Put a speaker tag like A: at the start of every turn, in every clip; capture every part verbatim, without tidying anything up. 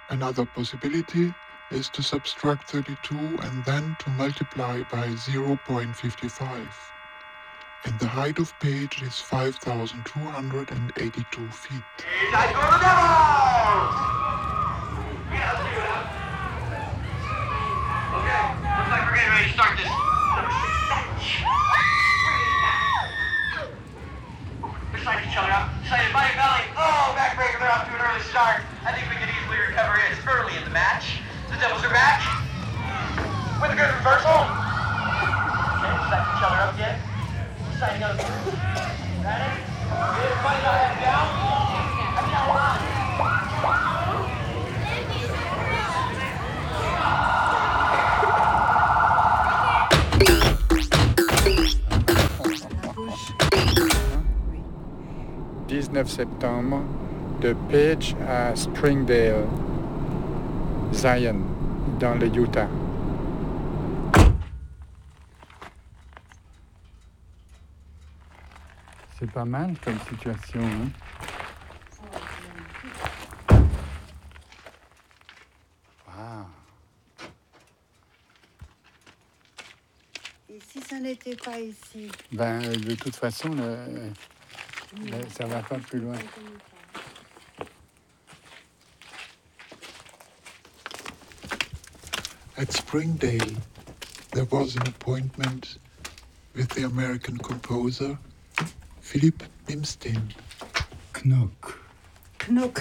A: Another possibility is to subtract thirty-two and then to multiply by zero point five five. And the height of page is five thousand two hundred eighty-two feet.
B: Time for the demo! Yeah, let's do it out. Okay, looks like we're getting ready to start this number six match. We're sliding each other up, excited by your belly. Oh, backbreaker, they're off to an early start. I think we can easily recover it early in the match. The Devils are back with a good reversal. Okay, sliding each other up again. Sliding up. Ready? Everybody got head down. I'm down one.
C: dix-neuf septembre, de Page à Springdale, Zion, dans le Utah. C'est pas mal comme situation, hein? Wow.
D: Et si ça n'était pas ici?
C: Ben, de toute façon, le, le, ça va pas plus loin.
A: At Springdale, there was an appointment with the American composer Philip Bimstein.
C: Knock.
D: Knock.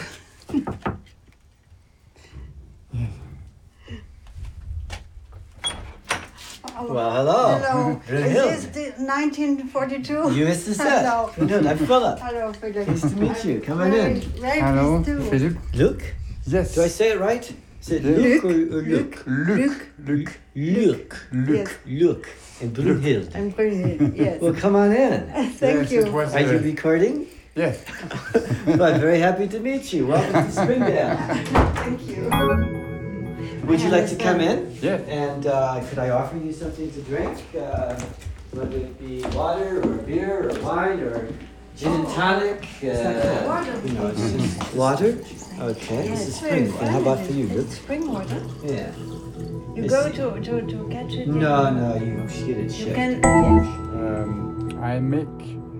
E: Well, hello.
D: Hello.
E: Brunhild.
D: Is this the nineteen forty-two?
E: You missed the set.
D: Hello.
E: Brunhild, I'm Philip.
D: Hello, Philip.
E: Nice to meet you. Come on
D: Very,
E: in.
D: very
C: Hello,
D: pleased to.
C: Philippe.
E: Luc?
C: Yes.
E: Do I say it right? Is it
C: Luc.
E: Luc or, or Luc?
C: Luc. Luc.
E: Luc.
D: Yes.
E: Luc. And Brunhild.
D: I'm Brunhild, yes.
E: Well, come on in.
D: Thank
C: Yes,
D: you.
C: it was,
E: Are you
C: uh,
E: recording?
C: Yes.
E: Well, I'm very happy to meet you. Welcome to Springdale.
D: Thank you.
E: Would you like to come in?
C: Yeah.
E: And uh, could I offer you something to drink? Uh, whether it be water or beer or wine or gin and tonic. Uh,
D: Water,
E: you know, it's
D: please.
E: just water. Okay, this is
D: It's very
E: spring. And how about for you,
D: fun.
E: Luke?
D: It's spring water.
E: Yeah.
D: You
E: Is-
D: go to, to, to catch it? in-
E: No, no, you should get it
D: You
E: shipped.
D: can, yes.
C: Um, I make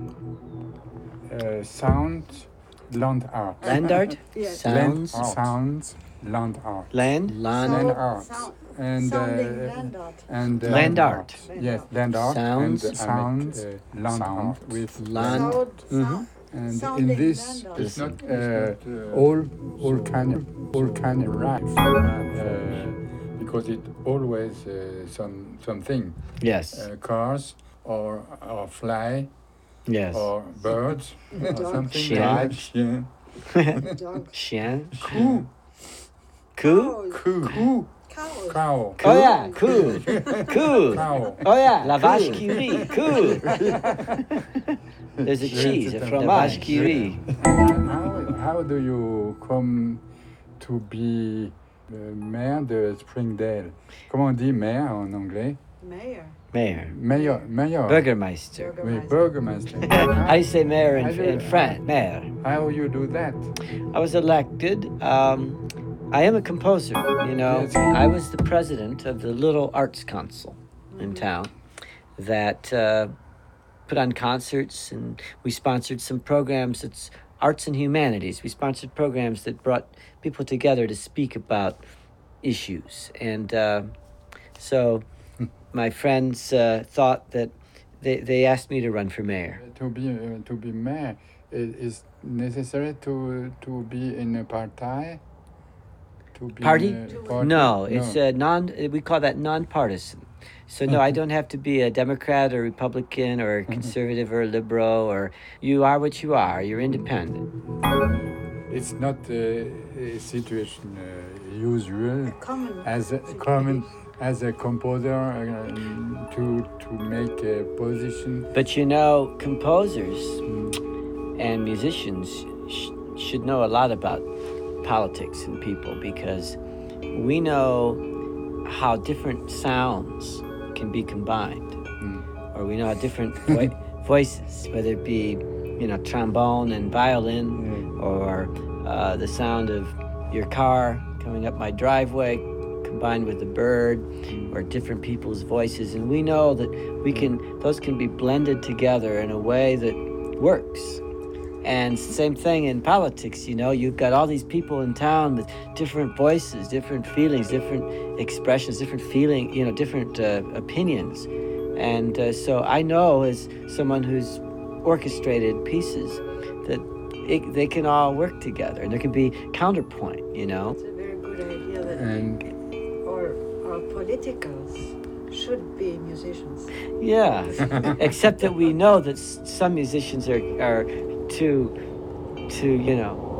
C: uh, sound land art.
E: Land art?
D: Yes.
C: Land
E: Sounds?
C: sounds land art.
E: Land? Land?
C: Land
D: Sound-
C: art.
D: sound-
C: And
D: sounding
C: uh,
D: land art.
C: and uh,
E: Land art.
C: Yes, land art.
E: Sounds.
C: and sounds. Uh, land art with
E: Land.
D: Sound,
E: Mhm.
D: sound.
C: And in
D: Sounding
C: this,
D: land art.
C: it's not uh, all all kind of all kind of rife, uh, because it always uh, some something
E: Yes.
C: uh, cars or or fly
E: Yes.
C: or birds or something.
E: Chien.
C: Dogs, yeah.
D: Dog.
E: Chien.
C: Coo,
E: Coo?
C: coo, coo,
D: Cows.
C: cow,
E: Oh yeah, coo. Coo.
C: cow.
E: Oh yeah, la vache qui rit. Coo. There's a
C: Yes,
E: cheese,
C: it's
E: a
C: a
E: fromage
C: fromage.
E: qui rit.
C: And how, how do you come to be the mayor de Springdale? Comment on dit maire en anglais?
D: Mayor.
E: Mayor.
C: Mayor, mayor.
E: Burgermeister.
C: Oui, burgermeister.
E: How do you say mayor in,
C: I do-
E: in French? Mayor.
C: How you do that?
E: I was elected. Um, I am a composer, you know.
C: Yes.
E: I was the president of the Little Arts Council in town that uh, put on concerts, and we sponsored some programs. It's arts and humanities. We sponsored programs that brought people together to speak about issues. And uh, so my friends uh, thought that they, they asked me to run for mayor.
C: To be uh, to be mayor, it is necessary to to be in a party. To be
E: Party?
C: In a party?
E: No, it's a non. We call that non-partisan. So no, I don't have to be a Democrat or Republican or a conservative or a liberal, or you are what you are. You're independent.
C: It's not uh, a situation uh, usual
D: Common.
C: as a common as a composer um, to to make a position.
E: But you know, composers and musicians sh- should know a lot about politics and people, because we know how different sounds can be combined, or we know how different vo- voices, whether it be, you know, trombone and violin, or uh, the sound of your car coming up my driveway, combined with the bird or different people's voices, and we know that we can those can be blended together in a way that works. And same thing in politics, you know, you've got all these people in town with different voices, different feelings, different expressions, different feeling, you know, different uh, opinions. And uh, so I know, as someone who's orchestrated pieces, that it, they can all work together, and there can be counterpoint, you know.
D: It's a very good idea that
C: And
D: our, our politicals should be musicians.
E: Yeah, except that we know that s- some musicians are are too, too, you know,